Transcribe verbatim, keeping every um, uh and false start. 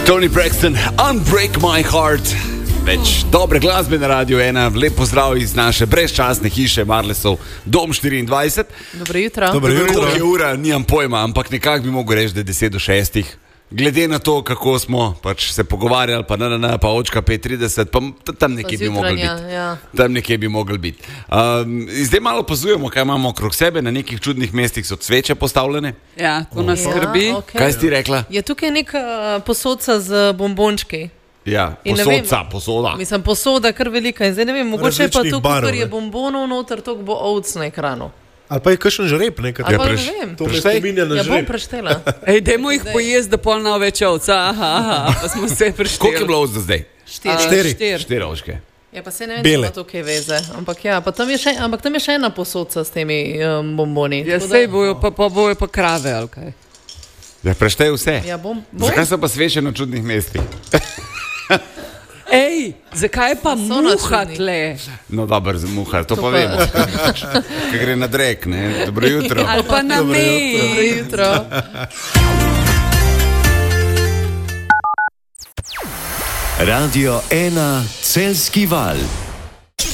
Toni Braxton, Unbreak My Heart. Več dobre glasbe na Radio ena. Lep pozdrav iz naše brezčasne hiše Marlesov, dom štiriindvajset. Dobro jutro. Dobro jutro. Koliko je ura, nimam pojma, ampak nekako bi mogel reči, da je deset do šestih. Glede na to, kako smo pač se pogovarjali, pa na, na, na, pa očka pet trideset, pa tam nekje bi mogli biti. Ja. Tam nekje bi mogli biti. Um, zdaj malo opazujemo, kaj imamo okrog sebe, na nekih čudnih mestih so sveče postavljene. Ja, to nas skrbi. Ja, okay. Kaj si ti rekla? Je tukaj neka posodca z bombončki. Ja, posodca, posoda. Mislim, posoda kar velika. In zdaj ne vem, mogoče je pa Različnih tukaj, barv, ker je ne. bombonov noter, toliko bo ovc na ekranu. Ali pa je kakšen žreb, nekaj. Ali pa preš- ne vem. To me Preštej. spominja na Ja, bom žreb. preštela. Ej, dajmo jih pojesti, da pol na več ovca. Aha, aha, pa smo se prešteli. Koliko je bilo ovc do zdaj? Štiri. Štiri. Štiri. Štiri ovčke. Ja, pa se ne vem, Bele. če ima tukaj veze. Ampak ja, pa tam je še, ampak tam je še ena posodca s temi um, bomboni. Ja, Tako da- sej bojo pa, pa bojo pa krave, ali kaj. Ja, preštej vse. Ja, bom, bom. Zakaj so pa sveče na čudnih mestih? Ej, zakaj pa So na muha čudnih. tle? No, dobro, za muha, to, To pa pa- vemo. Kaj gre na drek, ne? Dobro jutro. Ali pa na Dobro me. jutro. Radio ena Celjski val.